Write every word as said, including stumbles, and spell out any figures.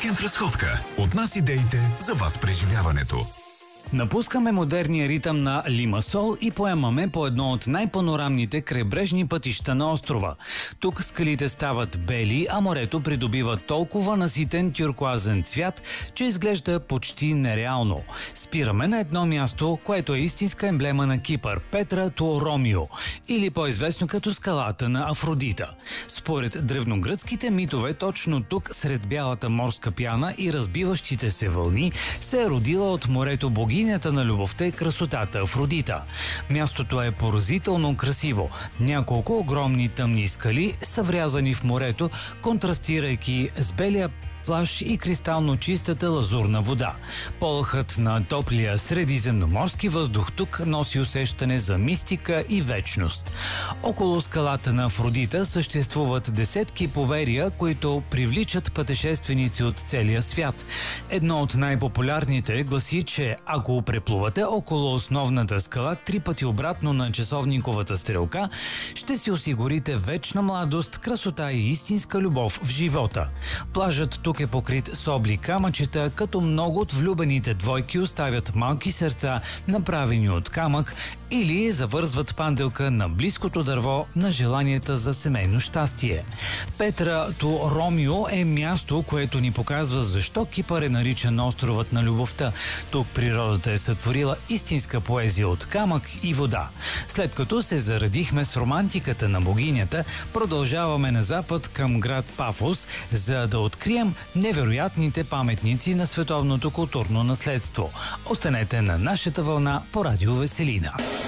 Уикенд разходка. От нас идеите за вас преживяването. Напускаме модерния ритъм на Лимасол и поемаме по едно от най-панорамните крайбрежни пътища на острова. Тук скалите стават бели, а морето придобива толкова наситен тюркоазен цвят, че изглежда почти нереално. Спираме на едно място, което е истинска емблема на Кипър – Петра ту Ромио, или по-известно като скалата на Афродита. Според древногръцките митове, точно тук, сред бялата морска пяна и разбиващите се вълни, се е родила от морето богиня на любовта и красотата Афродита. Мястото е поразително красиво. Няколко огромни тъмни скали са врязани в морето, контрастирайки с белия плаж и кристално чистата лазурна вода. Полъхът на топлия средиземноморски въздух тук носи усещане за мистика и вечност. Около скалата на Афродита съществуват десетки поверия, които привличат пътешественици от целия свят. Едно от най-популярните гласи, че ако преплувате около основната скала три пъти обратно на часовниковата стрелка, ще си осигурите вечна младост, красота и истинска любов в живота. Плажът тук е покрит с обли камъчета, като много от влюбените двойки оставят малки сърца, направени от камък, или завързват панделка на близкото дърво на желанията за семейно щастие. Петра ту Ромио е място, което ни показва защо Кипър е наричан островът на любовта. Тук природата е сътворила истинска поезия от камък и вода. След като се заредихме с романтиката на богинята, продължаваме на запад към град Пафос, за да открием невероятните паметници на световното културно наследство. Останете на нашата вълна по Радио Веселина.